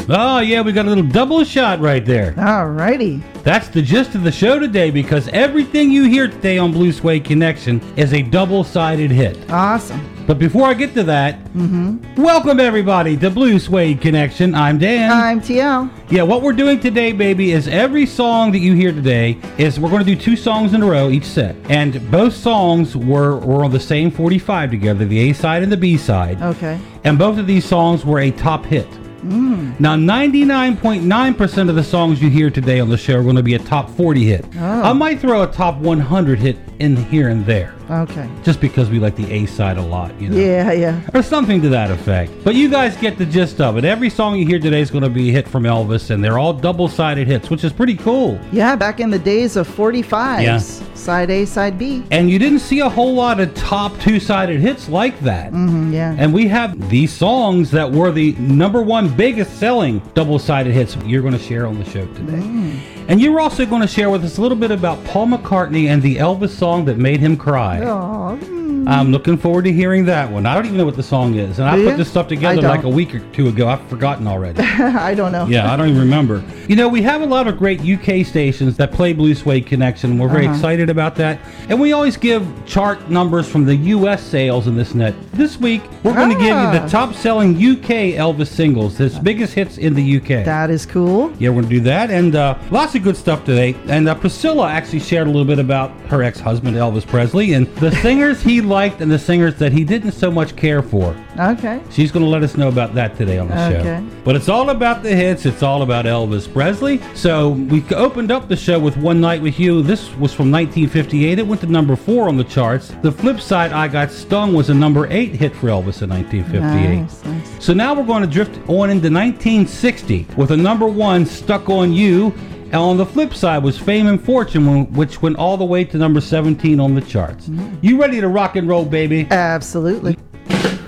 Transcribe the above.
Oh, yeah, we got a little double shot right there. Alrighty. That's the gist of the show today, because everything you hear today on Blue Suede Connection is a double-sided hit. Awesome. But before I get to that, welcome everybody to Blue Suede Connection. I'm Dan. I'm TL. Yeah, what we're doing today, baby, is every song that you hear today is we're going to do 2 songs in a row each set. And both songs were on the same 45 together, the A side and the B side. Okay. And both of these songs were a top hit. Now, 99.9% of the songs you hear today on the show are going to be a top 40 hit. Oh. I might throw a top 100 hit in here and there. Okay. Just because we like the A side a lot, you know. Yeah. Or something to that effect. But you guys get the gist of it. Every song you hear today is going to be a hit from Elvis, and they're all double-sided hits, which is pretty cool. Yeah, back in the days of 45s. Yeah. Side A, side B. And you didn't see a whole lot of top 2-sided hits like that. Yeah. And we have these songs that were the number 1 biggest selling double-sided hits you're going to share on the show today. And you're also going to share with us a little bit about Paul McCartney and the Elvis song that made him cry. Oh. I'm looking forward to hearing that one. I don't even know what the song is. And I Do put you? this stuff I together don't. like a week or 2 ago. I've forgotten already. I don't know. Yeah, I don't even remember. You know, we have a lot of great UK stations that play Blue Suede Connection. We're very excited about that. And we always give chart numbers from the US sales in this net. This week, we're going to give you the top selling UK Elvis singles, his biggest hits in the UK. That is cool. Yeah, we're going to do that. And lots of good stuff today. And Priscilla actually shared a little bit about her ex-husband, Elvis Presley, and the singers he liked and the singers that he didn't so much care for. Okay. She's going to let us know about that today on the Okay. show. But it's all about the hits. It's all about Elvis Presley. So we opened up the show with One Night With You. This was from 1958. It went to number 4 on the charts. The flip side, I Got Stung, was a number 8 hit for Elvis in 1958. Nice. So now we're going to drift on into 1960 with a number 1, Stuck on You. And on the flip side was Fame and Fortune, which went all the way to number 17 on the charts. You ready to rock and roll, baby? Absolutely.